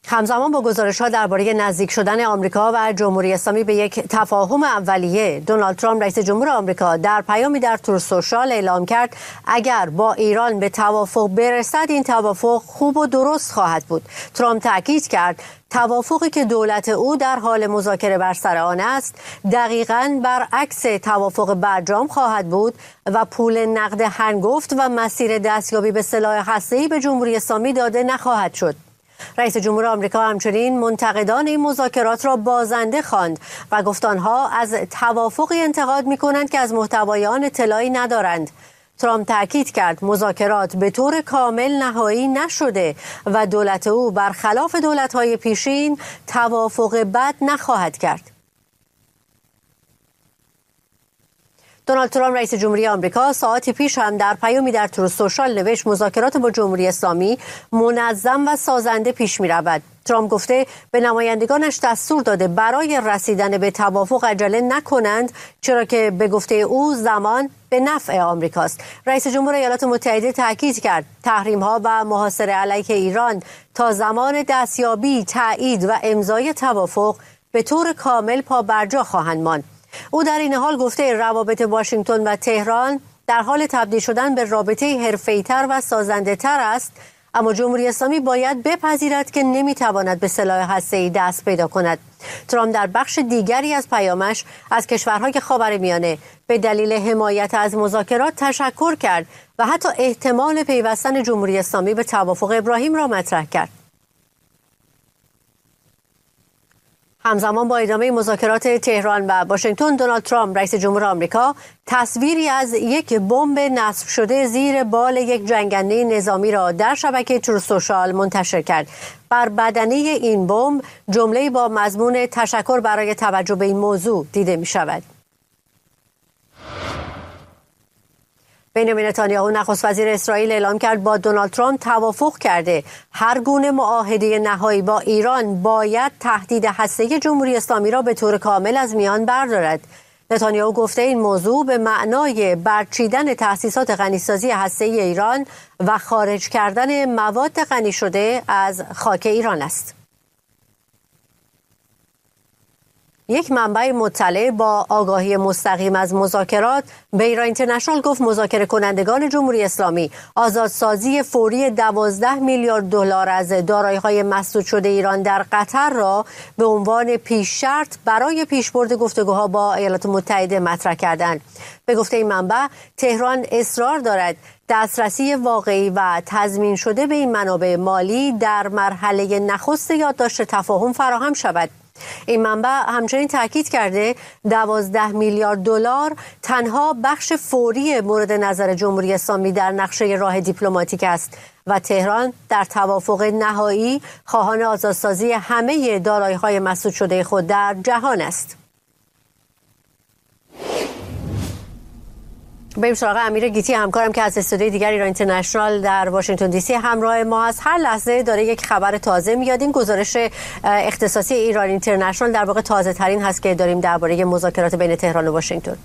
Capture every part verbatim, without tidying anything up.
همزمان با گزارش‌ها درباره نزدیک شدن آمریکا و جمهوری اسلامی به یک تفاهم اولیه، دونالد ترامپ رئیس جمهور آمریکا در پیامی در تور سوشال اعلام کرد اگر با ایران به توافق برسد این توافق خوب و درست خواهد بود. ترامپ تاکید کرد توافقی که دولت او در حال مذاکره بر سر آن است دقیقاً برعکس توافق برجام خواهد بود و پول نقد هنگفت و مسیر دستیابی به سلاح هسته‌ای به جمهوری اسلامی داده نخواهد شد. رئیس جمهور آمریکا همچنین منتقدان این مذاکرات را بازنده خواند و گفت آنها از توافقی انتقاد می‌کنند که از محتوای آن اطلاعی ندارند. ترامپ تاکید کرد مذاکرات به طور کامل نهایی نشده و دولت او برخلاف دولت‌های پیشین توافق بد نخواهد کرد. دونالد ترامپ رئیس جمهوری آمریکا ساعتی پیش هم در پیامی در تور سوشال نوشت مذاکرات با جمهوری اسلامی منظم و سازنده پیش می رود. ترامپ گفته به نمایندگانش دستور داده برای رسیدن به توافق عجله نکنند چرا که به گفته او زمان به نفع آمریکاست. رئیس جمهور ایالات متحده تاکید کرد تحریم ها و محاصره علیه ایران تا زمان دستیابی، تایید و امضای توافق به طور کامل پابرجا خواهند ماند. او در این حال گفته روابط واشنگتن و تهران در حال تبدیل شدن به رابطه حرفه‌ای‌تر و سازنده‌تر است، اما جمهوری اسلامی باید بپذیرد که نمیتواند به سلاح هسته‌ای دست پیدا کند. ترامپ در بخش دیگری از پیامش از کشورهای خاورمیانه به دلیل حمایت از مذاکرات تشکر کرد و حتی احتمال پیوستن جمهوری اسلامی به توافق ابراهیم را مطرح کرد. همزمان با ادامه مذاکرات تهران و واشنگتن، دونالد ترامپ رئیس جمهور آمریکا تصویری از یک بمب نصب شده زیر بال یک جنگنده نظامی را در شبکه ترو سوشال منتشر کرد. بر بدنه این بمب جمله‌ای با مضمون تشکر برای توجه به این موضوع دیده می شود. بنیامین نتانیاهو نخست وزیر اسرائیل اعلام کرد با دونالد ترامپ توافق کرده هر گونه معاهده نهایی با ایران باید تهدید هسته‌ای جمهوری اسلامی را به طور کامل از میان بردارد. نتانیاهو گفته این موضوع به معنای برچیدن تأسیسات غنیسازی هسته‌ای ایران و خارج کردن مواد غنی شده از خاک ایران است. یک منبع مطلع با آگاهی مستقیم از مذاکرات به ایران اینترنشنال گفت مذاکره کنندگان جمهوری اسلامی آزادسازی فوری دوازده میلیارد دلار از دارایی‌های مسدود شده ایران در قطر را به عنوان پیش شرط برای پیشبرد گفتگوها با ایالات متحده مطرح کردند. به گفته این منبع تهران اصرار دارد دسترسی واقعی و تضمین شده به این منابع مالی در مرحله نخست یادداشت تفاهم فراهم شود. این منبع همچنین تاکید کرده دوازده میلیارد دلار تنها بخش فوری مورد نظر جمهوری اسلامی در نقشه راه دیپلماتیک است و تهران در توافق نهایی خواهان آزادسازی همه دارایی‌های مسدود شده خود در جهان است. بریم سراغ امیر گیتی همکارم که از استودیوی دیگر ایران اینترنشنال در واشنگتن دی سی همراه ما است. هر لحظه داره یک خبر تازه میاد. این گزارش اختصاصی ایران اینترنشنال در واقع تازه ترین هست که داریم درباره مذاکرات بین تهران و واشنگتن.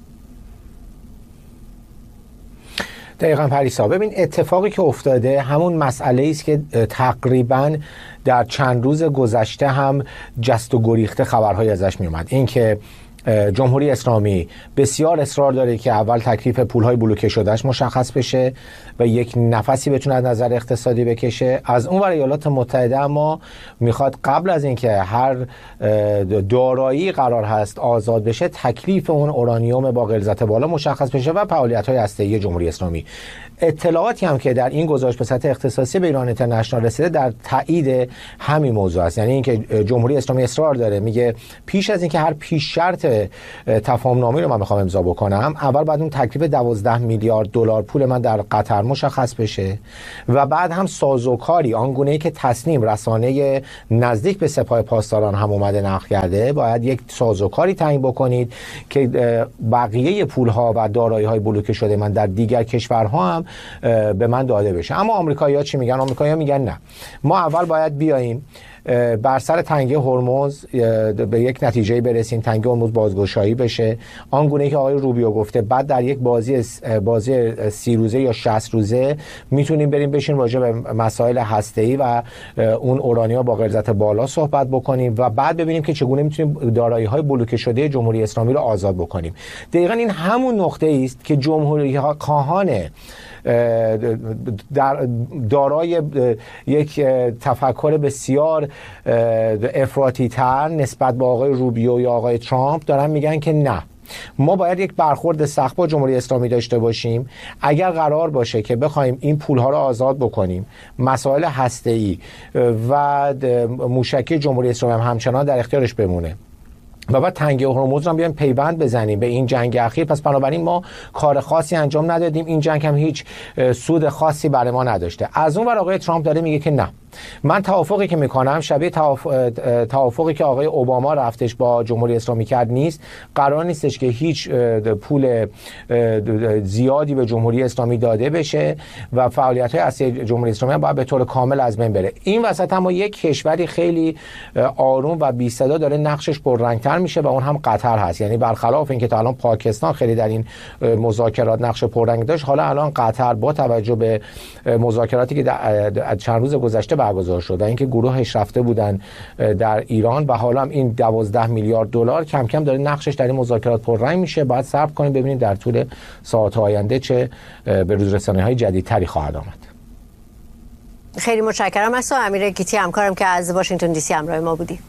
دقیقاً پریسا، ببین اتفاقی که افتاده همون مسئله است که تقریباً در چند روز گذشته هم جست و گریخته خبرهای ازش می اومد. این که جمهوری اسلامی بسیار اصرار داره که اول تکلیف پولهای بلوکه شدهش مشخص بشه و یک نفسی بتونه از نظر اقتصادی بکشه. از اون ور ایالات متحده اما میخواد قبل از اینکه هر دارایی قرار هست آزاد بشه تکلیف اون اورانیوم با غلظت بالا مشخص بشه و فعالیت‌های هسته‌ای جمهوری اسلامی. اطلاعاتی هم که در این گزارش به سطح اختصاصی به ایران اینترنشنال رسیده در تایید همین موضوع است. یعنی اینکه جمهوری اسلامی اصرار داره، میگه پیش از اینکه هر پیش شرط تفاهم نامه رو من میخوام امضا بکنم اول بعد اون تکلیف دوازده میلیارد دلار پول من در قطر مشخص بشه و بعد هم سازوکاری آنگونه‌ای که تصنیم رسانه نزدیک به سپاه پاسداران هم اومده نقل کرده باید یک سازوکاری تعیین بکنید که بقیه پولها و دارایی‌های بلوکه شده من در دیگر کشورها هم به من داده بشه. اما آمریکایی‌ها چی میگن؟ آمریکایی‌ها میگن نه، ما اول باید بیاییم بر سر تنگه هرمز به یک نتیجه برسیم، تنگه هرمز بازگشایی بشه آنگونه که آقای روبیو گفته. بعد در یک بازی بازی سی روزه یا شصت روزه میتونیم بریم بشین راجع به مسائل هسته‌ای و اون اورانیوم با غلظت بالا صحبت بکنیم و بعد ببینیم که چگونه میتونیم دارایی‌های بلوکه شده جمهوری اسلامی رو آزاد بکنیم. دقیقاً این همون نقطه‌ای است که جمهوری خواهان در دارای یک تفکر بسیار افراطی تر نسبت به آقای روبیو یا آقای ترامپ دارن میگن که نه، ما باید یک برخورد سخت با جمهوری اسلامی داشته باشیم. اگر قرار باشه که بخوایم این پولها رو آزاد بکنیم، مسائل هسته‌ای و موشکی جمهوری اسلامی هم همچنان در اختیارش بمونه و بعد تنگه هرمز رو بیایم پیوند بزنیم به این جنگ اخیر، پس بنابراین ما کار خاصی انجام ندادیم، این جنگ هم هیچ سود خاصی برای ما نداشته. از اون ور آقای ترامپ داره میگه که نه، من توافقی که میکنم شبیه توافقی که آقای اوباما رفتش با جمهوری اسلامی کرد نیست. قرار نیستش که هیچ پول زیادی به جمهوری اسلامی داده بشه و فعالیت‌های اصلی جمهوری اسلامی باید به طور کامل از بین بره. این وسط هم یک کشوری خیلی آروم و بی صدا داره نقشش پررنگ‌تر میشه و اون هم قطر هست. یعنی برخلاف اینکه تا الان پاکستان خیلی در این مذاکرات نقش پررنگ داشت، حالا الان قطر با توجه به مذاکراتی که در چند روز گذشته برگزار شد و اینکه گروهش رفته بودن در ایران و حالا هم این دوازده میلیارد دلار کم کم داره نقشش در این مذاکرات پررنگ میشه. باید صبر کنیم ببینیم در طول ساعات آینده چه به روز رسانی‌های جدیدتری خواهد آمد. خیلی متشکرم از تو امیر گیتی، همکارم که از واشنگتن دی سی همراه ما بودی.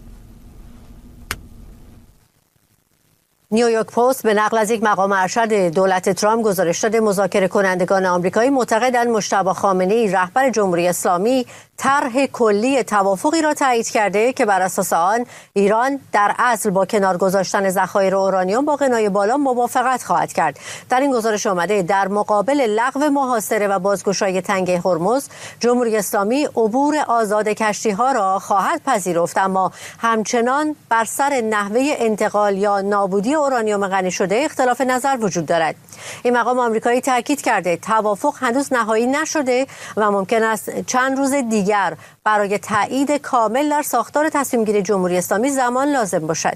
نیویورک پست به نقل از یک مقام ارشد دولت ترامپ گزارش داده مذاکره کنندگان آمریکایی معتقدند مجتبی خامنه‌ای رهبر جمهوری اسلامی طرح کلی توافقی را تایید کرده که بر اساس آن ایران در اصل با کنار گذاشتن ذخایر اورانیوم با غنای بالا موافقت خواهد کرد. در این گزارش آمده در مقابل لغو محاصره و بازگشایی تنگه هرمز، جمهوری اسلامی عبور آزاد کشتی‌ها را خواهد پذیرفت، اما همچنان بر سر نحوه انتقال یا نابودی اورانیوم غنی شده اختلاف نظر وجود دارد. این مقام آمریکایی تاکید کرده توافق هنوز نهایی نشده و ممکن است چند روز دیگر برای تایید کامل در ساختار تصمیم گیری جمهوری اسلامی زمان لازم باشد.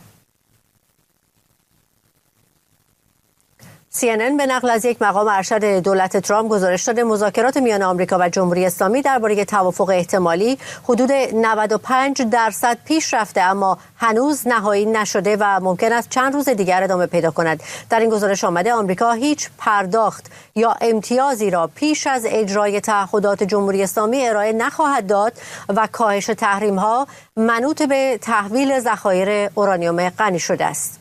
سی ان ان به نقل از یک مقام ارشد دولت ترامپ گزارش داده مذاکرات میان آمریکا و جمهوری اسلامی درباره توافق احتمالی حدود نود و پنج درصد پیش رفته اما هنوز نهایی نشده و ممکن است چند روز دیگر ادامه پیدا کند. در این گزارش آمده آمریکا هیچ پرداخت یا امتیازی را پیش از اجرای تعهدات جمهوری اسلامی ارائه نخواهد داد و کاهش تحریم‌ها منوط به تحویل ذخایر اورانیوم غنی شده است.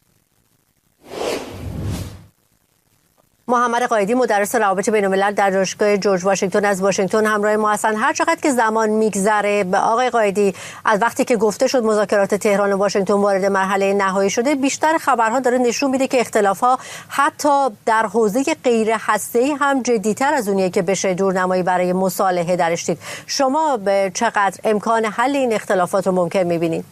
محمد قایدی مدرس روابط بین‌الملل در دانشگاه جورج واشنگتن از واشنگتن همراه ما هستند. هر چقدر که زمان میگذره به آقای قایدی، از وقتی که گفته شد مذاکرات تهران و واشنگتن وارد مرحله نهایی شده، بیشتر خبرها داره نشون میده که اختلافها حتی در حوزه غیر هسته‌ای هم جدی‌تر از اونیه که بشه دورنمایی برای مصالحه درش دید. شما به چقدر امکان حل این اختلافات رو ممکن می‌بینید؟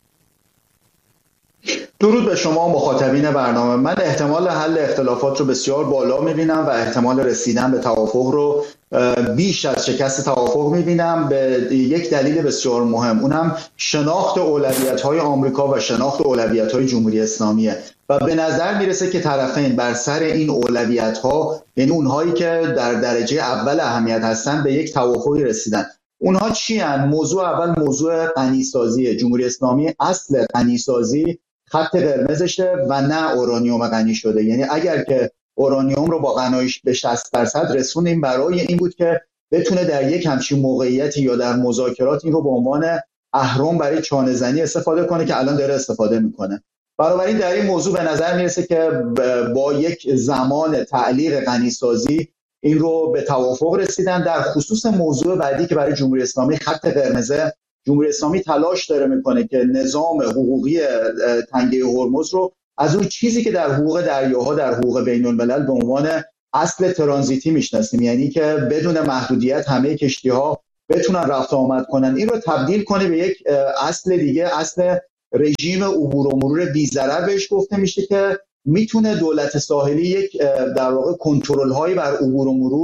درود به شما مخاطبین برنامه. من احتمال حل اختلافات رو بسیار بالا می‌بینم و احتمال رسیدن به توافق رو بیش از شکست توافق می‌بینم، به یک دلیل بسیار مهم، اونم شناخت اولویت‌های آمریکا و شناخت اولویت‌های جمهوری اسلامیه و به نظر میرسه که طرفین بر سر این اولویت‌ها، یعنی اونهایی که در درجه اول اهمیت هستن، به یک توافقی رسیدن. اونها چی هستند؟ موضوع اول موضوع غنی‌سازی. جمهوری اسلامی اصل غنی‌سازی خط قرمزشه و نه اورانیوم غنی شده. یعنی اگر که اورانیوم رو با غنایش به شصت درصد رسونیم، برای این بود که بتونه در یک همچین موقعیتی یا در مذاکرات این رو به عنوان اهرم برای چانه زنی استفاده کنه که الان داره استفاده میکنه. بنابراین در این موضوع به نظر میرسه که با یک زمان تعلیق غنی‌سازی این رو به توافق رسیدن. در خصوص موضوع بعدی که برای جمهوری اسلامی خط قرمزه، جمهوری اسلامی تلاش داره میکنه که نظام حقوقی تنگه هرمز رو از اون چیزی که در حقوق دریاها، در حقوق بین الملل به عنوان اصل ترانزیتی میشناسیم، یعنی که بدون محدودیت همه کشتی‌ها بتونن رفت آمد کنن، این رو تبدیل کنه به یک اصل دیگه، اصل رژیم عبور و مرور بی‌ضرر بهش گفته میشه، که میتونه دولت ساحلی یک در واقع کنترل هایی بر عبور و مرور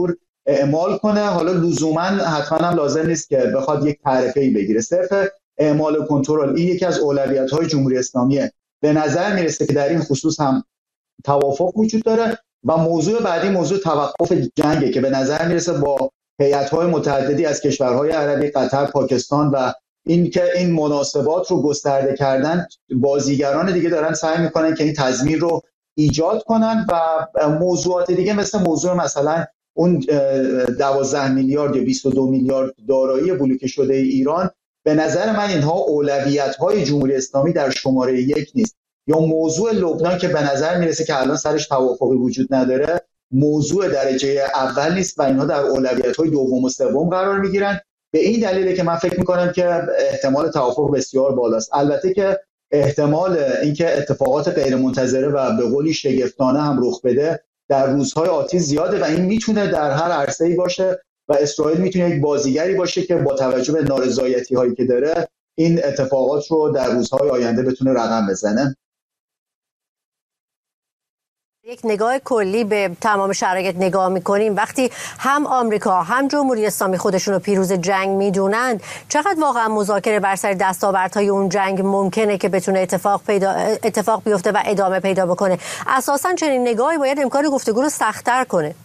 اعمال کنه. حالا لزوما حتما هم لازم نیست که بخواد یک تعرفه‌ای بگیره، صرف اعمال و کنترل این یکی از اولویت‌های جمهوری اسلامیه. به نظر میرسه که در این خصوص هم توافق وجود داره. و موضوع بعدی موضوع توقف جنگه که به نظر میرسه با هیئت‌های متعددی از کشورهای عربی، قطر، پاکستان و این که این مناسبات رو گسترده کردن، بازیگران دیگه دارن سعی میکنن که این تضمین رو ایجاد کنن و موضوعات دیگه مثل موضوع مثلا اون دوازده میلیارد یا بیست و دو میلیارد دارایی بلوکه شده ایران، به نظر من اینها اولویت‌های جمهوری اسلامی در شماره یک نیست. یا موضوع لبنان که به نظر میرسه که الان سرش توافقی وجود نداره، موضوع درجه اول نیست و اینها در اولویت‌های دوم و سوم قرار میگیرن. به این دلیله که من فکر میکنم که احتمال توافق بسیار بالاست. البته که احتمال اینکه اتفاقات غیرمنتظره و به قولی شگفتانه هم رخ بده در روزهای آتی زیاده و این میتونه در هر عرصه‌ای باشه و اسرائیل میتونه یک بازیگری باشه که با توجه به نارضایتی هایی که داره این اتفاقات رو در روزهای آینده بتونه رقم بزنه. یک نگاه کلی به تمام شرایط نگاه میکنیم، وقتی هم آمریکا هم جمهوری اسلامی خودشون رو پیروز جنگ میدونند، چقدر واقعا مذاکره بر سر دستاوردهای اون جنگ ممکنه که بتونه اتفاق پیدا اتفاق بیفته و ادامه پیدا بکنه؟ اساسا چنین نگاهی باید امکان گفتگو رو سخت‌تر کنه.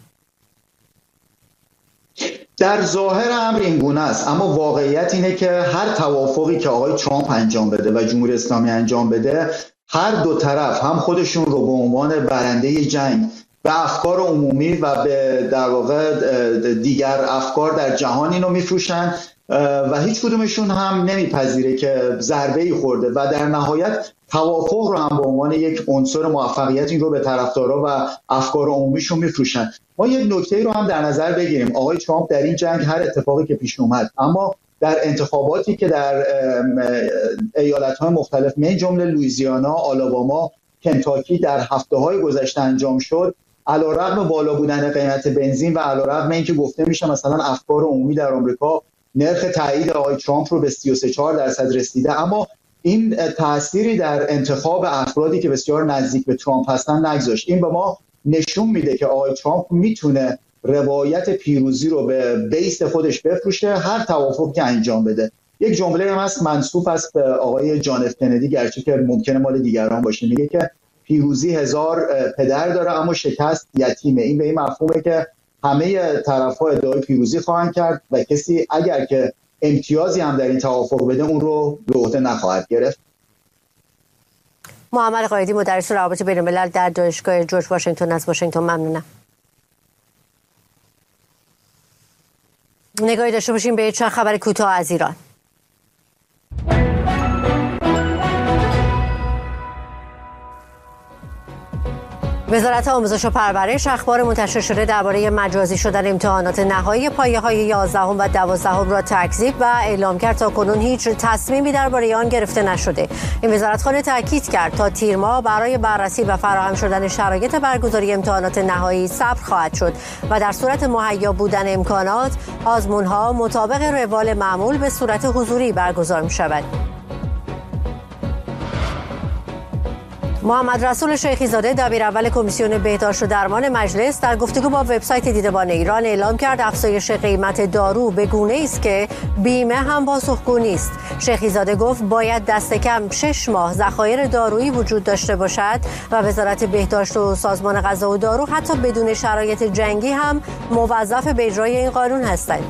در ظاهر امر این گونه است، اما واقعیت اینه که هر توافقی که آقای ترامپ انجام بده و جمهوری اسلامی انجام بده، هر دو طرف هم خودشون رو به عنوان برنده جنگ به افکار عمومی و به در واقع دیگر افکار در جهان اینو میفروشن و هیچ کدومشون هم نمیپذیره که ضربه‌ای خورده و در نهایت توافق رو هم به عنوان یک عنصر موفقیت این رو به طرفدارا و افکار عمومیشون میفروشن. ما یک نکته رو هم در نظر بگیریم، آقای ترامپ در این جنگ هر اتفاقی که پیش اومد، اما در انتخاباتی که در ایالت‌های مختلف من جمله لوئیزیانا، آلاباما، کنتاکی در هفته‌های گذشته انجام شد، علیرغم بالا بودن قیمت بنزین و علیرغم اینکه گفته میشه مثلا افکار عمومی در آمریکا نرخ تایید آقای ترامپ رو به سی و سه چهار درصد رسیده، اما این تأثیری در انتخاب افرادی که بسیار نزدیک به ترامپ هستن نگذاشت. این به ما نشون میده که آقای ترامپ میتونه روایت پیروزی رو به بیس خودش بفروشه هر توافق که انجام بده. یک جمله هم هست منسوب است به آقای جان اف کندی، گرچه که ممکنه مال دیگران باشه، میگه که پیروزی هزار پدر داره اما شکست یتیمه. این به این مفهومه که همه طرف‌ها ادعای پیروزی خواهند کرد و کسی اگر که امتیازی هم در این توافق بده اون رو به عهده نخواهد گرفت. محمد قایدی، مدرس روابط بین‌الملل در دانشگاه جورج واشنگتن از واشنگتن، ممنونم. نگاهی داشته باشیم به چند خبر کوتاه از ایران. وزارت آموزش و پرورش اخبار منتشر شده درباره مجازی شدن امتحانات نهایی پایه‌های یازدهم و دوازدهم را تکذیب و اعلام کرد تا کنون هیچ تصمیمی درباره آن گرفته نشده. این وزارتخانه تاکید کرد تا تیر ماه برای بررسی و فراهم شدن شرایط برگزاری امتحانات نهایی صبر خواهد شد و در صورت مهیا بودن امکانات آزمون‌ها مطابق روال معمول به صورت حضوری برگزار می‌شود. محمد رسول شیخی زاده، دبیر اول کمیسیون بهداشت و درمان مجلس، در گفتگو با وبسایت دیدبان ایران اعلام کرد افزایش قیمت دارو به گونه‌ای است که بیمه هم پاسخگو نیست. شیخی زاده گفت باید دست کم شش ماه ذخایر دارویی وجود داشته باشد و وزارت بهداشت و سازمان غذا و دارو حتی بدون شرایط جنگی هم موظف به اجرای این قانون هستند.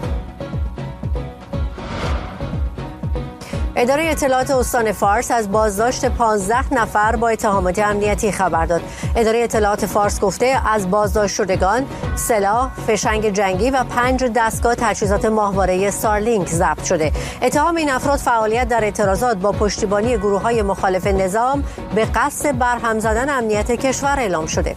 اداره اطلاعات استان فارس از بازداشت پانزده نفر با اتهامات امنیتی خبر داد. اداره اطلاعات فارس گفته از بازداشت شدگان سلاح، فشنگ جنگی و پنج دستگاه تجهیزات ماهواره استارلینک ضبط شده. اتهام این افراد فعالیت در اعتراضات با پشتیبانی گروه‌های مخالف نظام به قصد برهم زدن امنیت کشور اعلام شده.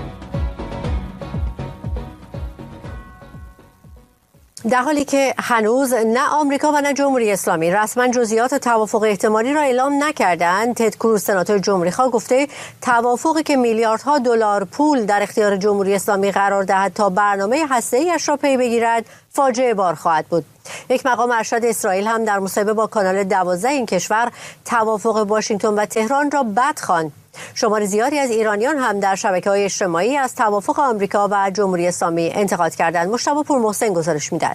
در حالی که هنوز نه آمریکا و نه جمهوری اسلامی رسما جزئیات توافق احتمالی را اعلام نکردند، تد کروز سناتور جمهوری‌خواه گفته توافقی که میلیاردها دلار پول در اختیار جمهوری اسلامی قرار دهد تا برنامه هسته‌ایش را پی بگیرد فاجعه بار خواهد بود. یک مقام ارشد اسرائیل هم در مصاحبه با کانال دوازده این کشور توافق واشنگتن و تهران را بد خواند شمار زیادی از ایرانیان هم در شبکه‌های اجتماعی از توافق آمریکا و جمهوری اسلامی انتقاد کردند. مجتبی پورمحسن گزارش می‌دهد.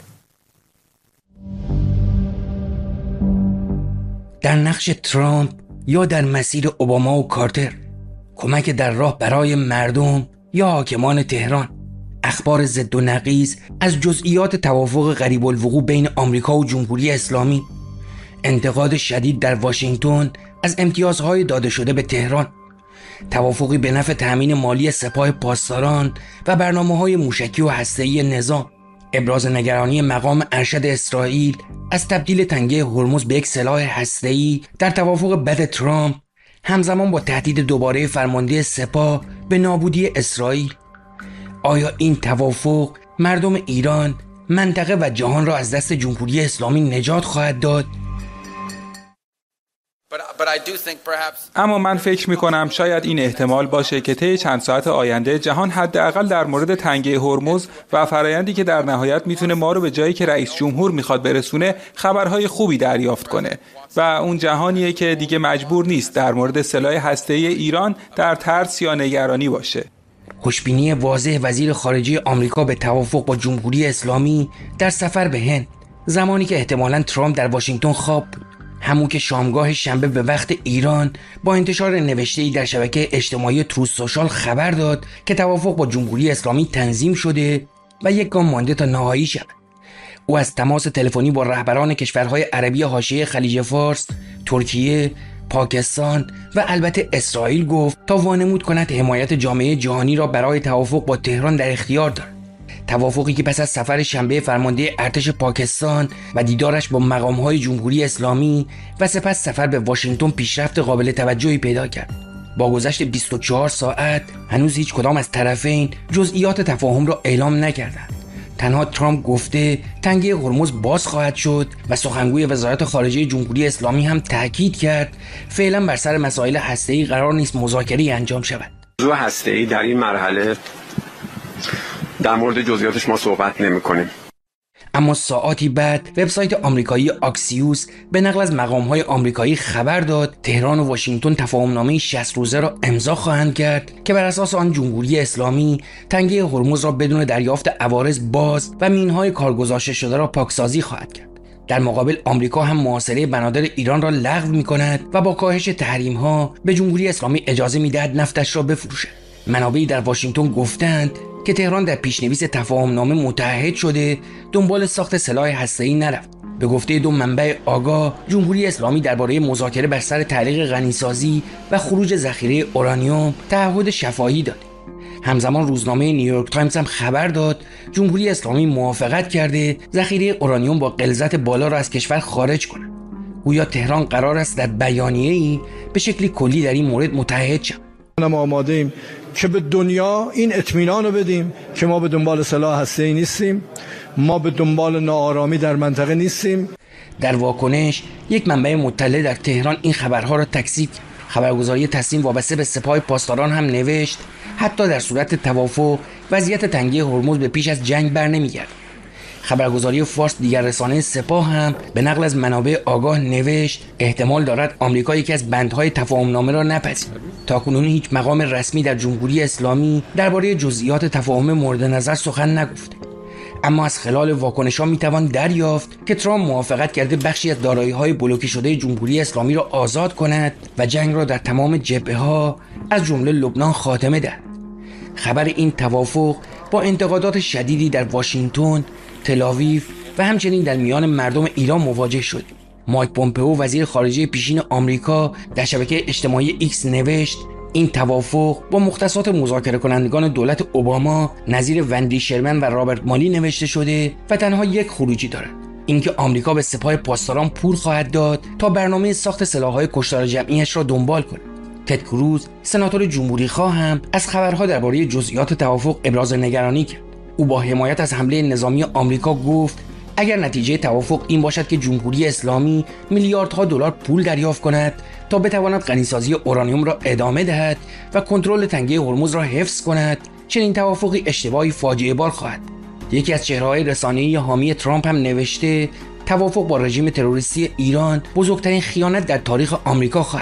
در نقش ترامپ یا در مسیر اوباما و کارتر، کمک در راه برای مردم یا حاکمان تهران، اخبار ضد و نقیض از جزئیات توافق غریب الوقوع بین آمریکا و جمهوری اسلامی، انتقاد شدید در واشنگتن از امتیازهای داده شده به تهران، توافقی به نفع تأمین مالی سپاه پاسداران و برنامه‌های موشکی و هسته‌ای نظام، ابراز نگرانی مقام ارشد اسرائیل از تبدیل تنگه هرمز به یک سلاح هسته‌ای در توافق بد ترامپ، همزمان با تهدید دوباره فرمانده سپاه به نابودی اسرائیل. آیا این توافق مردم ایران، منطقه و جهان را از دست جمهوری اسلامی نجات خواهد داد؟ اما من فکر می کنم شاید این احتمال باشه که طی چند ساعت آینده جهان حداقل در مورد تنگه هرمز و فرایندی که در نهایت میتونه ما رو به جایی که رئیس جمهور میخواد برسونه خبرهای خوبی دریافت کنه و اون جهانیه که دیگه مجبور نیست در مورد سلاح هسته‌ای ایران در ترس یا نگرانی باشه. خوشبینی واضح وزیر خارجه آمریکا به توافق با جمهوری اسلامی در سفر به هند، زمانی که احتمالاً ترامپ در واشنگتن خواب بود، همون که شامگاه شنبه به وقت ایران با انتشار نوشته‌ای در شبکه اجتماعی تروث سوشال خبر داد که توافق با جمهوری اسلامی تنظیم شده و یک گام مانده تا نهایی شود. او از تماس تلفنی با رهبران کشورهای عربی حاشیه خلیج فارس، ترکیه، پاکستان و البته اسرائیل گفت تا وانمود کند حمایت جامعه جهانی را برای توافق با تهران در اختیار دارد. توافقی که پس از سفر شنبه فرمانده ارتش پاکستان و دیدارش با مقام‌های جمهوری اسلامی و سپس سفر به واشنگتن پیشرفت قابل توجهی پیدا کرد. با گذشت بیست و چهار ساعت هنوز هیچ کدام از طرفین جزئیات تفاهم را اعلام نکردند. تنها ترامپ گفته تنگه هرمز باز خواهد شد و سخنگوی وزارت خارجه جمهوری اسلامی هم تاکید کرد فعلا بر سر مسائل هسته‌ای قرار نیست مذاکره انجام شود. موضوع هسته‌ای در این مرحله در مورد جزئیاتش ما صحبت نمی‌کنیم. اما ساعاتی بعد وبسایت آمریکایی آکسیوس به نقل از مقام‌های آمریکایی خبر داد تهران و واشنگتن تفاهمنامه شصت روزه را امضا خواهند کرد که بر اساس آن جمهوری اسلامی تنگه هرمز را بدون دریافت عوارض باز و مین‌های کارگذاشته شده را پاکسازی خواهد کرد. در مقابل آمریکا هم محاصره بنادر ایران را لغو می‌کند و با کاهش تحریم‌ها به جمهوری اسلامی اجازه می‌دهد نفتش را بفروشد. منابعی در واشنگتن گفتند که تهران در پیشنویس تفاهمنامه متعهد شده دنبال ساخت سلاح هسته‌ای نرفت. به گفته دو منبع آگاه، جمهوری اسلامی درباره مذاکره بر سر تعلیق غنیسازی و خروج ذخیره اورانیوم تعهد شفاهی داد. همزمان روزنامه نیویورک تایمز هم خبر داد جمهوری اسلامی موافقت کرده ذخیره اورانیوم با غلظت بالا را از کشور خارج کند. گویا تهران قرار است در بیانیه‌ای به شکلی کلی در این مورد متحد شود. ما آماده ایم که به دنیا این اطمینان رو بدیم که ما به دنبال سلاح هسته‌ای نیستیم، ما به دنبال ناآرامی در منطقه نیستیم. در واکنش یک منبع مطلع در تهران این خبرها را تکذیب کرد. خبرگزاری تصنیم وابسته به سپاه پاسداران هم نوشت حتی در صورت توافق وضعیت تنگه هرمز به پیش از جنگ بر نمیگرد. خبرگزاری فارس دیگر رسانه سپاه هم به نقل از منابع آگاه نوشت احتمال دارد آمریکا یکی از بندهای تفاهمنامه را نپذیرد. تاکنون هیچ مقام رسمی در جمهوری اسلامی درباره جزئیات تفاهم مورد نظر سخن نگفته. اما از خلال واکنش‌ها میتوان دریافت که ترامپ موافقت کرده بخشی از دارایی‌های بلوکه شده جمهوری اسلامی را آزاد کند و جنگ را در تمام جبهه‌ها از جمله لبنان خاتمه دهد. خبر این توافق با انتقادات شدیدی در واشنگتن، تل‌آویو و همچنین در میان مردم ایران مواجه شد. مایک پومپئو وزیر خارجه پیشین آمریکا در شبکه اجتماعی ایکس نوشت این توافق با مختصات مذاکره کنندگان دولت اوباما نظیر وندی شرمن و رابرت مالی نوشته شده و تنها یک خروجی دارد، اینکه آمریکا به سپاه پاسداران پول خواهد داد تا برنامه ساخت سلاح‌های کشتار جمعیش را دنبال کند. تد کروز سناتور جمهوری‌خواه هم از خبرها درباره جزئیات توافق ابراز نگرانی کرد. او با حمایت از حمله نظامی آمریکا گفت اگر نتیجه توافق این باشد که جمهوری اسلامی میلیاردها دلار پول دریافت کند تا بتواند غنیسازی اورانیوم را ادامه دهد و کنترل تنگه هرمز را حفظ کند، چنین توافقی اشتباهی فاجعه بار خواهد. یکی از چهره‌های رسانه‌ای حامی ترامپ هم نوشته توافق با رژیم تروریستی ایران بزرگترین خیانت در تاریخ آمریکا خواهد.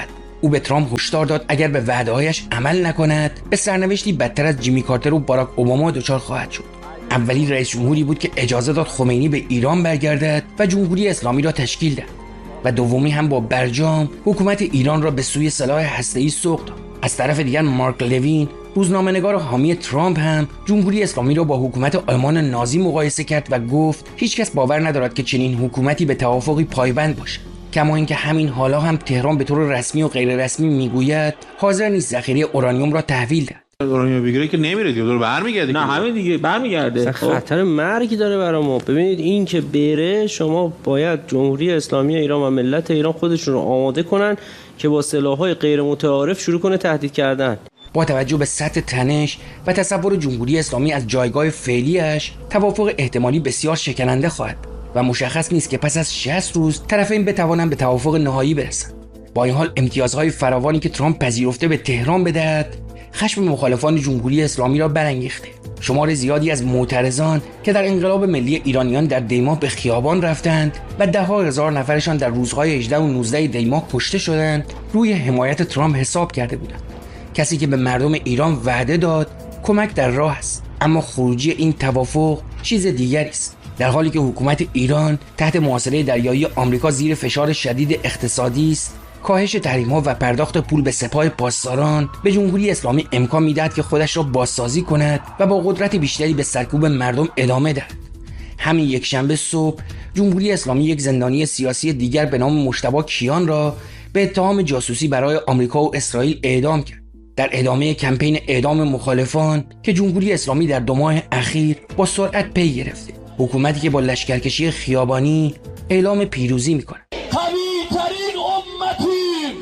او به ترامپ هشدار داد اگر به وعده‌هایش عمل نکند به سرنوشتی بدتر از جیمی کارتر و باراک اوباما دچار خواهد شد. اولین رئیس جمهوری بود که اجازه داد خمینی به ایران برگردد و جمهوری اسلامی را تشکیل داد و دومی هم با برجام حکومت ایران را به سوی سلاح هسته‌ای سوق داد. از طرف دیگر مارک لوین روزنامه‌نگار حامی ترامپ هم جمهوری اسلامی را با حکومت آلمان نازی مقایسه کرد و گفت هیچکس باور ندارد که چنین حکومتی به توافقی پایبند باشد. کما اینکه همین حالا هم تهران به طور رسمی و غیر رسمی میگوید حاضر نیست ذخیره اورانیوم را تحویل دهد. اورانیوم بگیره که نمیره دیگه، دور برمیگرده. نه همین دیگه برمیگرده. خطر مرگی داره برای ما. ببینید این که بره، شما باید جمهوری اسلامی ایران و ملت ایران خودشون رو آماده کنن که با سلاح‌های غیر متعارف شروع کنه تهدید کردن. با توجه به سطح تنش و تصور جمهوری اسلامی از جایگاه فعلیش، توافق احتمالی بسیار شکننده خواهد و مشخص نیست که پس از شصت روز طرفین بتوانند به توافق نهایی برسند. با این حال امتیازهای فراوانی که ترامپ پذیرفته به تهران بدهد، خشم مخالفان جمهوری اسلامی را برانگیخته. شمار زیادی از معترضان که در انقلاب ملی ایرانیان در دیماه به خیابان رفتند و ده ها هزار نفرشان در روزهای هجده و نوزده دیماه کشته شدند، روی حمایت ترامپ حساب کرده بودند. کسی که به مردم ایران وعده داد کمک در راه است، اما خروجی این توافق چیز دیگری است. در حالی که حکومت ایران تحت محاصره دریایی آمریکا زیر فشار شدید اقتصادی است، کاهش تحریم‌ها و پرداخت پول به سپاه پاسداران به جمهوری اسلامی امکان می‌دهد که خودش را بازسازی کند و با قدرت بیشتری به سرکوب مردم ادامه دهد. همین یک شنبه صبح جمهوری اسلامی یک زندانی سیاسی دیگر به نام مجتبی کیان را به اتهام جاسوسی برای آمریکا و اسرائیل اعدام کرد. در ادامه کمپین اعدام مخالفان که جمهوری اسلامی در دو ماه اخیر با سرعت پی گرفته، حکومتی که با لشکرکشی خیابانی اعلام پیروزی می‌کند. قوی‌ترین امتی،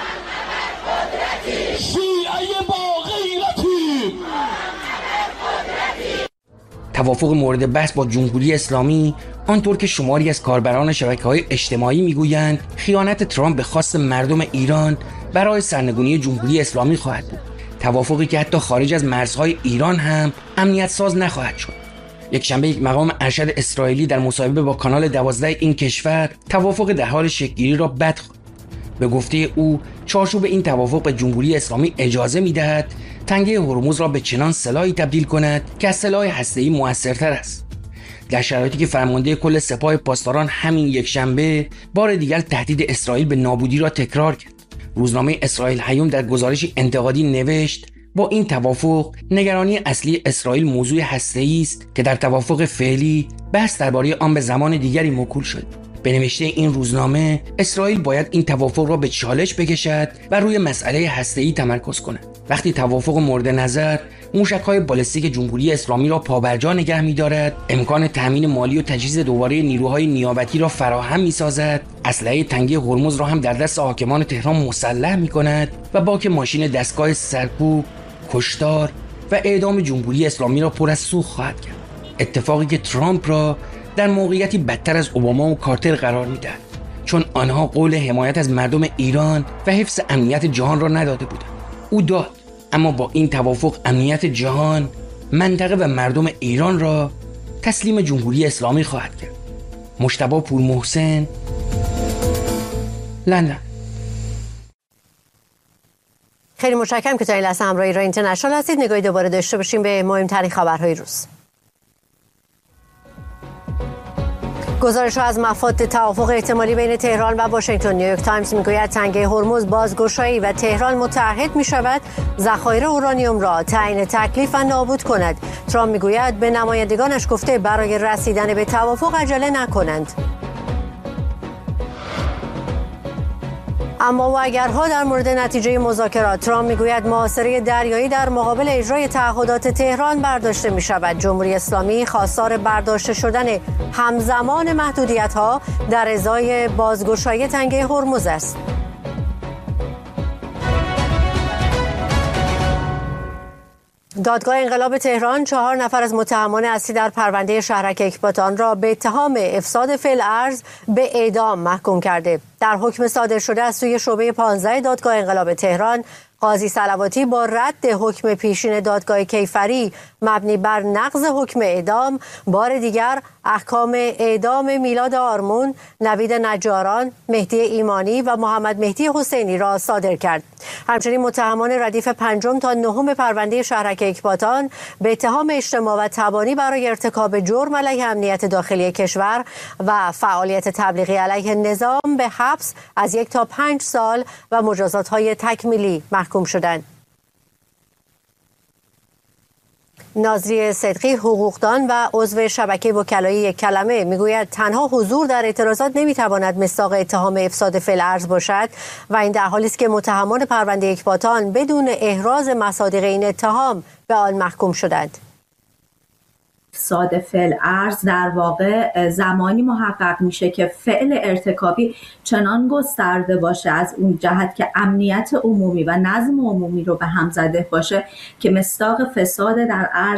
شیعه با غیرتی. توافق مورد بحث با جمهوری اسلامی، آنطور که شماری از کاربران شبکه‌های اجتماعی میگویند، خیانت ترامپ به خواست مردم ایران برای سرنگونی جمهوری اسلامی خواهد بود. توافقی که حتی خارج از مرزهای ایران هم امنیت ساز نخواهد شد. یک شنبه یک مقام ارشد اسرائیلی در مصاحبه با کانال دوازده این کشور توافق در حال شکل‌گیری را بد خواند. به گفته او چارچوب این توافق به جمهوری اسلامی اجازه می‌دهد تنگه هرمز را به چنان سلاحی تبدیل کند که از سلاح هسته‌ای موثرتر است. در شرایطی که فرمانده کل سپاه پاسداران همین یک شنبه بار دیگر تهدید اسرائیل به نابودی را تکرار کرد. روزنامه اسرائیل هیوم در گزارشی انتقادی نوشت با این توافق نگرانی اصلی اسرائیل موضوع هسته‌ای است که در توافق فعلی بحث درباره آن به زمان دیگری موکول شد. به نوشته این روزنامه اسرائیل باید این توافق را به چالش بکشد و روی مسئله هسته‌ای تمرکز کند. وقتی توافق مورد نظر موشک‌های بالستیک جمهوری اسلامی را پابرجا نگه می‌دارد، امکان تامین مالی و تجهیز دوباره نیروهای نیابتی را فراهم می‌سازد، اسلحه تنگی هرمز را هم در دست حاکمان تهران مسلح می‌کند و باک ماشین دستگاه سرکوب، کشتار و اعدام جمهوری اسلامی را پر از سوخت خواهد کرد. اتفاقی که ترامپ را در موقعیتی بدتر از اوباما و کارتر قرار می‌دهد، چون آنها قول حمایت از مردم ایران و حفظ امنیت جهان را نداده بودند. او داد، اما با این توافق امنیت جهان، منطقه و مردم ایران را تسلیم جمهوری اسلامی خواهد کرد. مجتبی پورمحسن، لندن. خیلی متشکرم که تا این لحظه همراه ایران اینترنشنال هستید. نگاهی دوباره داشته باشیم به مهمترین خبرهای روز. گزارش از مفاد توافق احتمالی بین تهران و واشنگتن. نیویورک تایمز میگوید تنگه هرمز بازگشایی و تهران متعهد می شود ذخایر اورانیوم را تعیین تکلیف و نابود کند. ترامپ میگوید به نمایندگانش گفته برای رسیدن به توافق عجله نکنند. اما و اگرها در مورد نتیجه مذاکرات، ترامپ میگوید محاصره دریایی در مقابل اجرای تعهدات تهران برداشته می شود. جمهوری اسلامی خواستار برداشته شدن همزمان محدودیت‌ها در ازای بازگشایی تنگه هرمز است. دادگاه انقلاب تهران چهار نفر از متهمان اصلی در پرونده شهرک اکباتان را به اتهام افساد فی الارض به اعدام محکوم کرده. در حکم صادر شده از سوی شعبه پانزده دادگاه انقلاب تهران، قاضی صلواتی با رد حکم پیشین دادگاه کیفری مبنی بر نقض حکم اعدام بار دیگر احکام اعدام میلاد آرمون، نوید نجاران، مهدی ایمانی و محمد مهدی حسینی را صادر کرد. همچنین متهمان ردیف پنجم تا نهم پرونده شهرک اکباتان به اتهام اجتماع و تبانی برای ارتکاب جرم علیه امنیت داخلی کشور و فعالیت تبلیغی علیه نظام به حبس از یک تا پنج سال و مجازات‌های تکمیلی محکوم شدند. ناظری صدقی حقوقدان و عضو شبکه وکلای یک کلمه میگوید تنها حضور در اعتراضات نمیتواند مصداق اتهام افساد فعل ارض باشد و این در حالی است که متهمان پرونده اکباتان بدون احراز مصادیق این اتهام به آن محکوم شدند. افساد فعل ارض در واقع زمانی محقق میشه که فعل ارتکابی چنان گسترده باشه از اون جهت که امنیت عمومی و نظم عمومی رو به هم زده باشه که مصداق فساد در ارض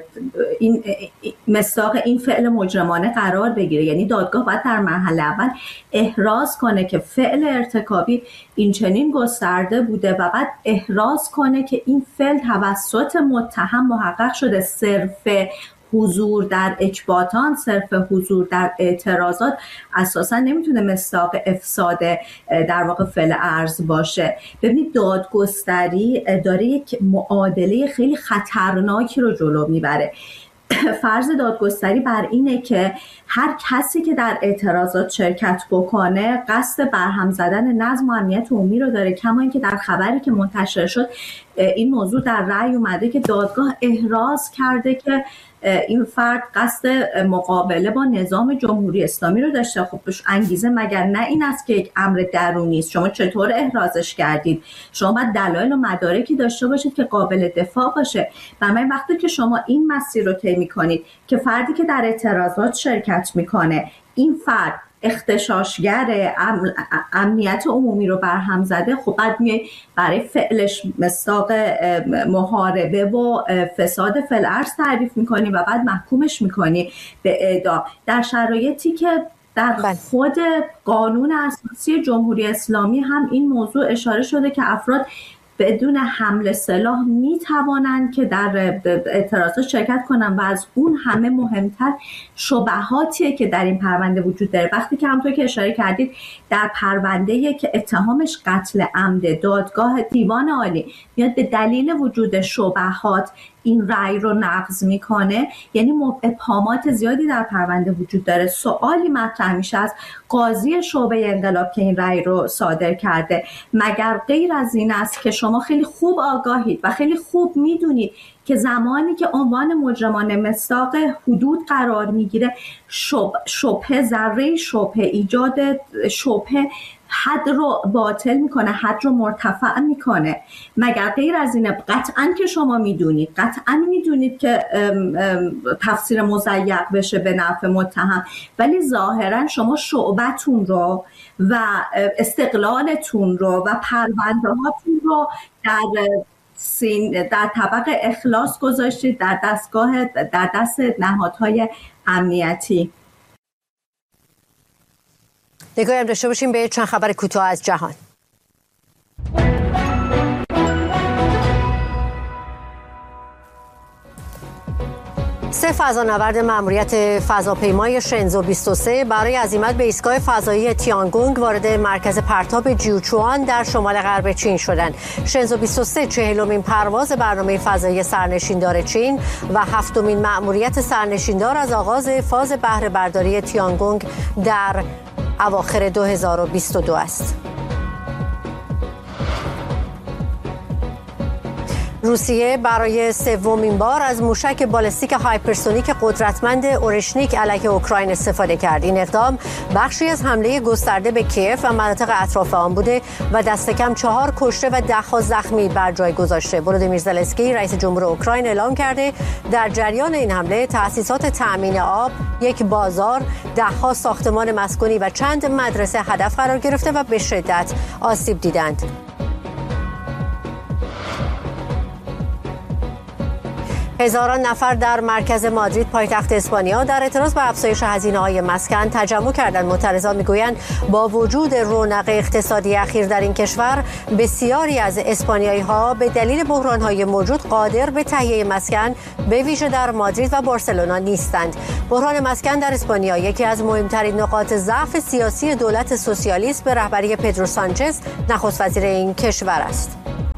این مصداق این فعل مجرمانه قرار بگیره. یعنی دادگاه باید در مرحله اول احراز کنه که فعل ارتکابی این چنین گسترده بوده و بعد احراز کنه که این فعل توسط متهم محقق شده. صرف حضور در اکباتان، صرف حضور در اعتراضات اساسا نمیتونه مصداق افساد در واقع فعل ارض باشه. ببینید دادگستری داره یک معادله خیلی خطرناکی رو جلو میبره. فرض دادگستری بر اینه که هر کسی که در اعتراضات شرکت بکنه قصد برهم زدن نظم و امنیت عمومی رو داره، کما اینکه در خبری که منتشر شد این موضوع در رأی اومده که دادگاه احراز کرده که این فرد قصد مقابله با نظام جمهوری اسلامی رو داشته. خب انگیزه مگر نه این است که یک امر درونی است؟ شما چطور احرازش کردید؟ شما باید دلایل و مدارکی داشته باشید که قابل دفاع باشه. برای وقتی که شما این مسیر رو طی می‌کنید که فردی که در اعتراضات شرکت میکنه این فرد اختشاشگر ام... امنیت عمومی رو برهم زده، خب بعد میای برای فعلش مصداق محاربه و فساد فعل ارض تعریف میکنی و بعد محکومش میکنی به اعدام در شرایطی که در خود قانون اساسی جمهوری اسلامی هم این موضوع اشاره شده که افراد بدون حمل سلاح می توانند که در اعتراضات شرکت کنند و از اون همه مهمتر شبهاتیه که در این پرونده وجود داره. وقتی که همونطور که اشاره کردید در پرونده که اتهامش قتل عمده، دادگاه دیوان عالی میاد به دلیل وجود شبهات این رأی رو نقض میکنه، یعنی ابهامات زیادی در پرونده وجود داره. سوالی مطرح میشه از قاضی شعبه انقلاب که این رأی رو صادر کرده، مگر غیر از این است که شما خیلی خوب آگاهید و خیلی خوب میدونید که زمانی که عنوان مجرمانه مصداق حدود قرار میگیره شب، شبهه ذره شبهه ایجاد شبهه حد رو باطل میکنه، حد رو مرتفع میکنه. مگر غیر از اینه؟ قطعا که شما میدونید قطعا میدونید که ام ام تفسیر مضیق بشه به نفع متهم، ولی ظاهرا شما شعبتون رو و استقلالتون رو و پرونده هاتون رو در سین در طبق اخلاص گذاشتید در دستگاه در دست نهادهای امنیتی. نگاهی هم داشته باشیم به چند خبر کوتاه از جهان. سه فضانورد مأموریت فضاپیمای شنزو بیست و سه برای عزیمت به ایستگاه فضایی تیانگونگ وارد مرکز پرتاب جیوچوان در شمال غرب چین شدند. شنزو بیست و سه چهلمین پرواز برنامه فضایی سرنشیندار چین و هفتمین مأموریت سرنشیندار از آغاز فاز بهره برداری تیانگونگ در اواخر دو هزار و بیست و دو است. روسیه برای سومین بار از موشک بالستیک هایپرسونیک قدرتمند اورشنیک علیه اوکراین استفاده کرد. این اقدام بخشی از حمله گسترده به کیف و مناطق اطراف آن بوده و دست کم چهار کشته و ده‌ها زخمی بر جای گذاشته. ولودیمیر زلنسکی رئیس جمهور اوکراین اعلام کرده در جریان این حمله تأسیسات تأمین آب، یک بازار، ده‌ها ساختمان مسکونی و چند مدرسه هدف قرار گرفته و به شدت آسیب دیدند. هزاران نفر در مرکز مادرید پایتخت اسپانیا در اعتراض به افزایش هزینه‌های مسکن تجمع کردند. معترضان میگویند با وجود رونق اقتصادی اخیر در این کشور، بسیاری از اسپانیایی‌ها به دلیل بحران‌های موجود قادر به تهیه مسکن به ویژه در مادرید و بارسلونا نیستند. بحران مسکن در اسپانیا یکی از مهمترین نقاط ضعف سیاسی دولت سوسیالیست به رهبری پدرو سانچز، نخست وزیر این کشور است.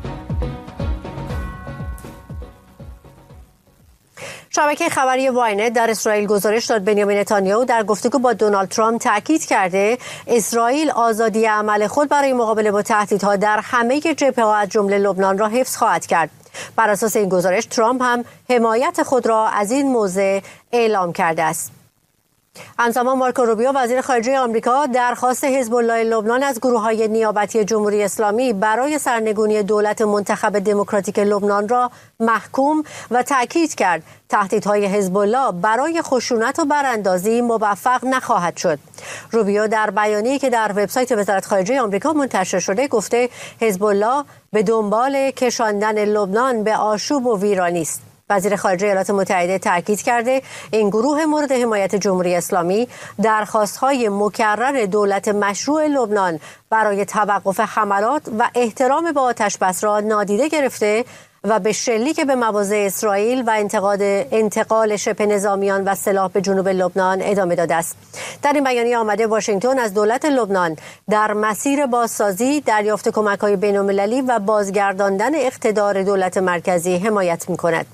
شبکه خبری واینت در اسرائیل گزارش داد بنیامین نتانیاهو در گفتگو با دونالد ترامپ تاکید کرده اسرائیل آزادی عمل خود برای مقابله با تهدیدها در همه جبهه‌ها از جمله لبنان را حفظ خواهد کرد. بر اساس این گزارش ترامپ هم حمایت خود را از این موضع اعلام کرده است. همزمان مارکو روبیو وزیر خارجه آمریکا درخواست حزب الله لبنان از گروه‌های نیابتی جمهوری اسلامی برای سرنگونی دولت منتخب دموکراتیک لبنان را محکوم و تاکید کرد تهدیدهای حزب الله برای خشونت و براندازی موفق نخواهد شد. روبیو در بیانیه‌ای که در وبسایت وزارت خارجه آمریکا منتشر شده گفته حزب الله به دنبال کشاندن لبنان به آشوب و ویرانی است. وزیر خارجه ایالات متحده تاکید کرده این گروه مورد حمایت جمهوری اسلامی درخواست‌های مکرر دولت مشروع لبنان برای توقف حملات و احترام به آتش‌بس را نادیده گرفته و به شلیک به مواضع اسرائیل و انتقاد انتقال شبه نظامیان و سلاح به جنوب لبنان ادامه داده است. در این بیانیه آمده واشنگتن از دولت لبنان در مسیر بازسازی، دریافت کمک‌های بین‌المللی و بازگرداندن اقتدار دولت مرکزی حمایت می‌کند.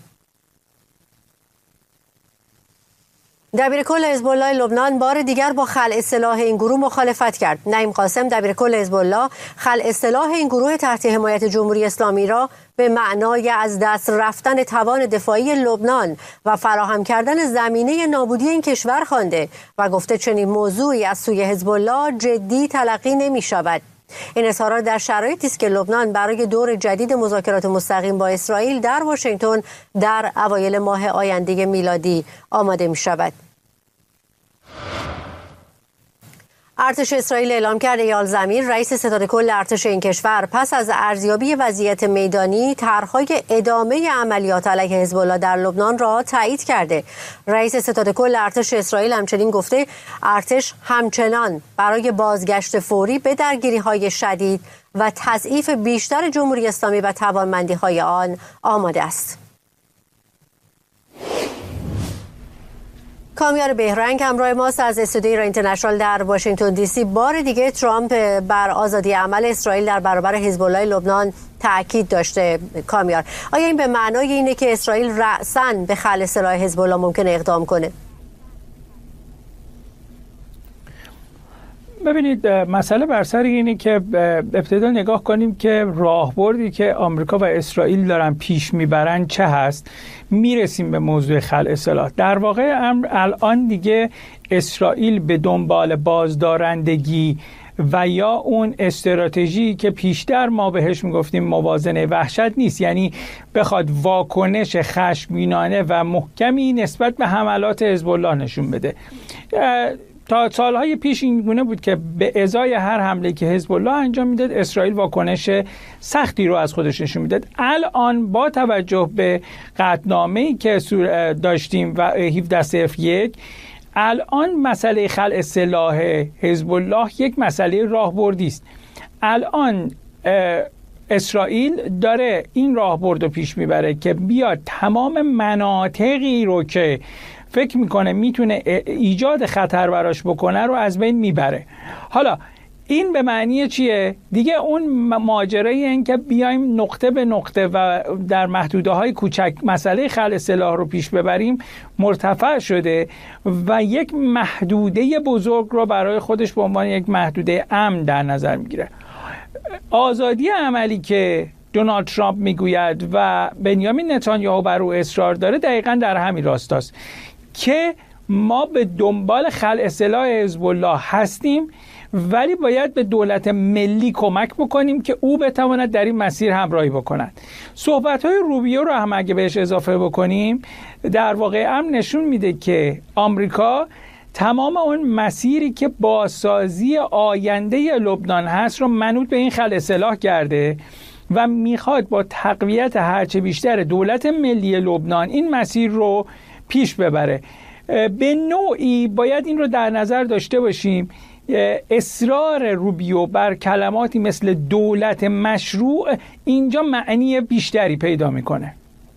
دبیرکل حزب الله لبنان بار دیگر با خلع سلاح این گروه مخالفت کرد. نعیم قاسم دبیرکل حزب الله خلع سلاح این گروه تحت حمایت جمهوری اسلامی را به معنای از دست رفتن توان دفاعی لبنان و فراهم کردن زمینه نابودی این کشور خوانده و گفته چنین موضوعی از سوی حزب الله جدی تلقی نمی شود. این اظهارات در شرایطی است که لبنان برای دور جدید مذاکرات مستقیم با اسرائیل در واشنگتن در اوایل ماه آینده میلادی آماده می شود. ارتش اسرائیل اعلام کرده ایال زمیر رئیس ستاد کل ارتش این کشور پس از ارزیابی وضعیت میدانی طرح‌های ادامه عملیات علیه حزب الله در لبنان را تایید کرده. رئیس ستاد کل ارتش اسرائیل همچنین گفته ارتش همچنان برای بازگشت فوری به درگیری‌های شدید و تضعیف بیشتر جمهوری اسلامی و توانمندی‌های آن آماده است. کامیار بهرنگ همراه ماست از استودیوی ایران اینترنشنال در واشنگتن دی سی. بار دیگه ترامپ بر آزادی عمل اسرائیل در برابر حزب الله لبنان تاکید داشته. کامیار، آیا این به معنای اینه که اسرائیل رأساً به خلع سلاح حزب الله ممکنه اقدام کنه؟ ببینید مسئله بر سر اینه که ابتدا نگاه کنیم که راهبردی که آمریکا و اسرائیل دارن پیش میبرن چه هست. میرسیم به موضوع خلع سلاح. در واقع امر الان دیگه اسرائیل به دنبال بازدارندگی و یا اون استراتژی که پیشتر ما بهش میگفتیم موازنه وحشت نیست، یعنی بخواد واکنش خشمگینانه و محکمی نسبت به حملات حزب الله نشون بده. تا سالهای پیش این گونه بود که به ازای هر حمله که حزب الله انجام میداد اسرائیل واکنش سختی رو از خودش نشون میداد. الان با توجه به قطعنامه‌ای که داشتیم و هفده صفر یک الان مسئله خلع سلاح حزب الله یک مسئله راهبردی است. الان اسرائیل داره این راهبرد رو پیش میبره که بیاد تمام مناطقی رو که فکر میکنه میتونه ایجاد خطر براش بکنه رو از بین میبره. حالا این به معنی چیه؟ دیگه اون ماجرای این که بیایم نقطه به نقطه و در محدوده های کوچک مسئله خلع سلاح رو پیش ببریم مرتفع شده و یک محدوده بزرگ رو برای خودش به عنوان یک محدوده امن در نظر میگیره. آزادی عملی که دونالد ترامپ میگوید و بنیامین نتانیاهو بر او اصرار داره دقیقاً در همین راستاست که ما به دنبال خلع سلاح حزب الله هستیم، ولی باید به دولت ملی کمک بکنیم که او بتواند در این مسیر همراهی بکند. صحبت‌های روبیو رو هم اگه بهش اضافه بکنیم در واقع هم نشون میده که آمریکا تمام اون مسیری که بازسازی آینده لبنان هست رو منوط به این خلع سلاح کرده و میخواد با تقویت هرچه بیشتر دولت ملی لبنان این مسیر رو پیش ببره. به نوعی باید این رو در نظر داشته باشیم، اصرار روبیو بر کلماتی مثل دولت مشروع اینجا معنی بیشتری پیدا میکنه.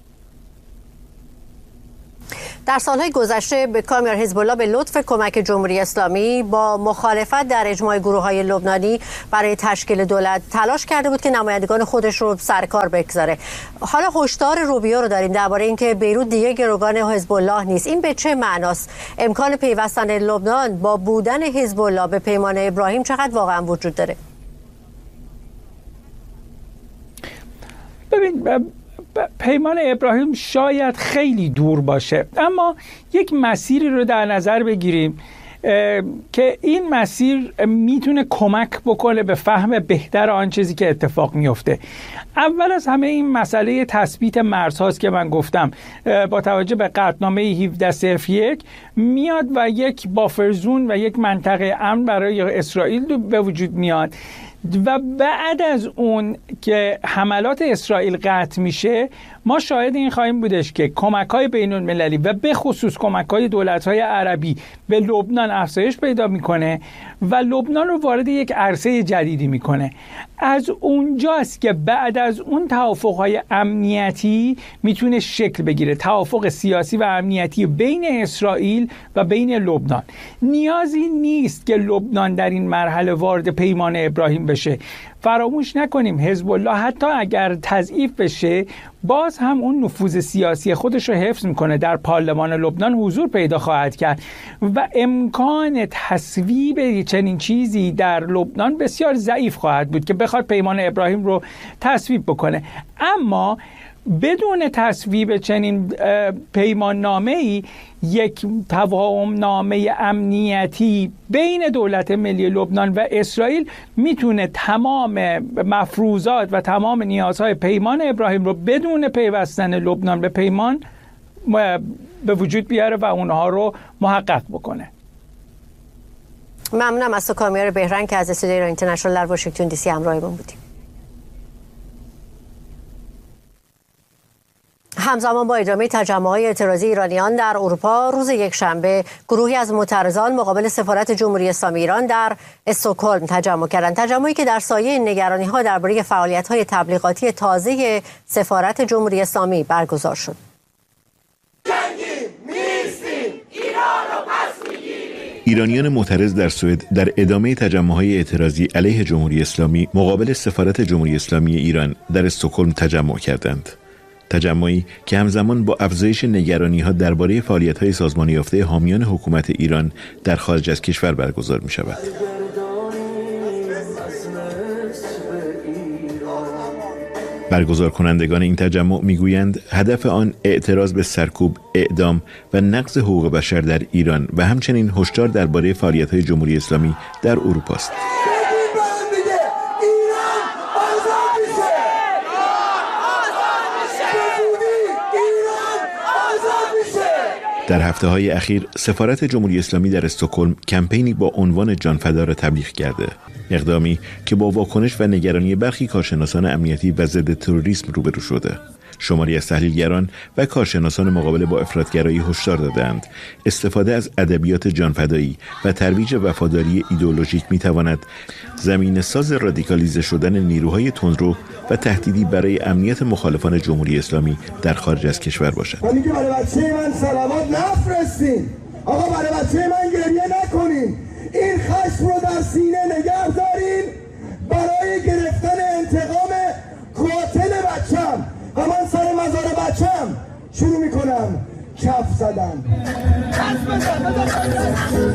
در سالهای گذشته به کار می‌آورد حزب الله به لطف کمک جمهوری اسلامی با مخالفت در اجماع گروه‌های لبنانی برای تشکیل دولت تلاش کرده بود که نمایندگان خودش رو سر کار بگذاره. حالا هشدار روبیو رو داریم درباره اینکه بیروت دیگه گروگان حزب الله نیست. این به چه معناست؟ امکان پیوستن لبنان با بودن حزب الله به پیمان ابراهیم چقدر واقعا وجود داره؟ ببین پیمان ابراهیم شاید خیلی دور باشه، اما یک مسیری رو در نظر بگیریم که این مسیر میتونه کمک بکنه به فهم بهتر آن چیزی که اتفاق میفته. اول از همه این مسئله تثبیت مرزهاست که من گفتم با توجه به قطعنامه هفده صفر یک میاد و یک بافرزون و یک منطقه امن برای اسرائیل به وجود میاد و بعد از اون که حملات اسرائیل قطع میشه ما شاهد این خواهیم بودش که کمک‌های بین‌المللی و به خصوص کمک‌های دولت‌های عربی به لبنان افزایش پیدا میکنه و لبنان رو وارد یک عرصه جدیدی میکنه. از اونجاست که بعد از اون توافق‌های امنیتی میتونه شکل بگیره، توافق سیاسی و امنیتی بین اسرائیل و بین لبنان. نیازی نیست که لبنان در این مرحله وارد پیمان ابراهیم بشه. فراموش نکنیم حزب الله حتی اگر تضعیف بشه باز هم اون نفوذ سیاسی خودش رو حفظ میکنه، در پارلمان لبنان حضور پیدا خواهد کرد و امکان تصویب چنین چیزی در لبنان بسیار ضعیف خواهد بود که بخواد پیمان ابراهیم رو تصویب بکنه. اما بدون تصویب چنین پیمان نامه‌ای یک تفاهم نامه امنیتی بین دولت ملی لبنان و اسرائیل میتونه تمام مفروضات و تمام نیازهای پیمان ابراهیم رو بدون پیوستن لبنان به پیمان به وجود بیاره و اونها رو محقق بکنه. ممنونم از تو کامیار بهرنگ که از استودیو ایران اینترنشنال در واشنگتن دی سی همراهمون بودیم. همزمان با ادامه تجمع‌های اعتراضی ایرانیان در اروپا، روز یکشنبه گروهی از معترضان مقابل سفارت جمهوری اسلامی ایران در استکهلم تجمع کردند. تجمعی که در سایه نگرانی‌ها درباره فعالیت‌های تبلیغاتی تازه سفارت جمهوری اسلامی برگزار شد. ایرانیان معترض در سوئد در ادامه تجمع‌های اعتراضی علیه جمهوری اسلامی مقابل سفارت جمهوری اسلامی ایران در استکهلم تجمع کردند. تجمعی که همزمان با افزایش نگرانی‌ها درباره فعالیت‌های سازمان یافته حامیان حکومت ایران در خارج از کشور برگزار می‌شود. برگزار کنندگان این تجمع میگویند هدف آن اعتراض به سرکوب، اعدام و نقض حقوق بشر در ایران و همچنین هشدار درباره فعالیت‌های جمهوری اسلامی در اروپا است. در هفته‌های اخیر سفارت جمهوری اسلامی در استکهلم کمپینی با عنوان جانفدا را تبلیغ کرده، اقدامی که با واکنش و نگرانی برخی کارشناسان امنیتی و ضد تروریسم روبرو شده. شماری از تحلیلگران و کارشناسان مقابله با افراطگرایی هشدار دادند استفاده از ادبیات جانفدایی و ترویج وفاداری ایدئولوژیک می‌تواند زمینه‌ساز رادیکالیزه شدن نیروهای تندرو و تهدیدی برای امنیت مخالفان جمهوری اسلامی در خارج از کشور باشد. من میگم برای بچه من صلوات نفرستین. آقا برای بچه من گریه نکنین. این خشم رو در سینه نگه دارین برای گرفتن انتقام قاتل بچم. و من سر مزار بچم شروع میکنم کف زدن.